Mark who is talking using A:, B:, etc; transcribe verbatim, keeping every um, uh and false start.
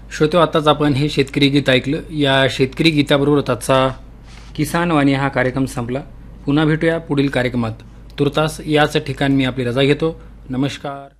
A: श्रोतो, आताच आपण हे शेतकरी गीत ऐकलं. या शेतकरी गीताबरोबर आजचा किसान वाणी हा कार्यक्रम संपला. पुन्हा भेटूया पुढील कार्यक्रमात. तुर्तास याच ठिकाणी मी आपली रजा घेतो. नमस्कार.